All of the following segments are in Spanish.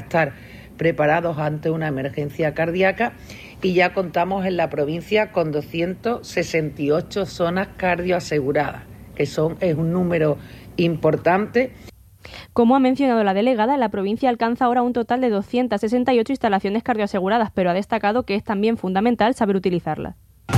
estar preparados ante una emergencia cardíaca, y ya contamos en la provincia con 268 zonas cardioaseguradas, que es un número importante. Como ha mencionado la delegada, la provincia alcanza ahora un total de 268 instalaciones cardioaseguradas, pero ha destacado que es también fundamental saber utilizarlas.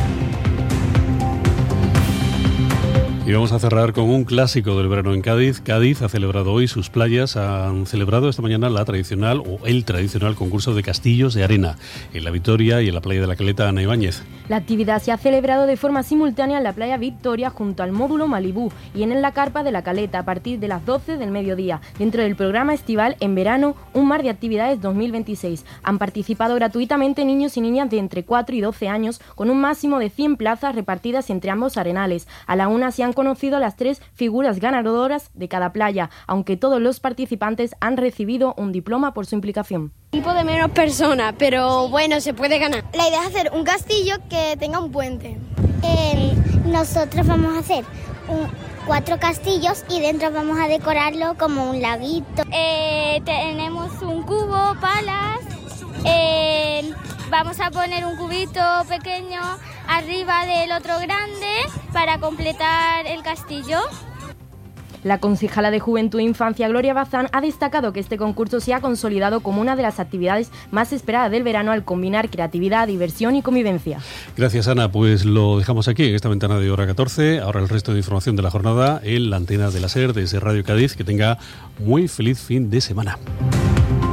Y vamos a cerrar con un clásico del verano en Cádiz. Cádiz ha celebrado hoy, sus playas han celebrado esta mañana el tradicional concurso de castillos de arena en La Victoria y en la playa de la Caleta, Ana Ibáñez. La actividad se ha celebrado de forma simultánea en la playa Victoria junto al módulo Malibú y en la carpa de la Caleta a partir de las 12 del mediodía, dentro del programa estival En Verano, un mar de actividades 2026. Han participado gratuitamente niños y niñas de entre 4 y 12 años con un máximo de 100 plazas repartidas entre ambos arenales. A la una se han conocido las 3 figuras ganadoras de cada playa, aunque todos los participantes han recibido un diploma por su implicación. Tiempo de menos personas, pero bueno, se puede ganar. La idea es hacer un castillo que tenga un puente. Nosotros vamos a hacer 4 castillos y dentro vamos a decorarlo como un laguito. Tenemos un cubo, palas. Vamos a poner un cubito pequeño arriba del otro grande para completar el castillo. La concejala de Juventud e Infancia, Gloria Bazán, ha destacado que este concurso se ha consolidado como una de las actividades más esperadas del verano al combinar creatividad, diversión y convivencia. Gracias, Ana. Pues lo dejamos aquí en esta ventana de hora 14. Ahora el resto de información de la jornada en la antena de la SER desde Radio Cádiz. Que tenga muy feliz fin de semana.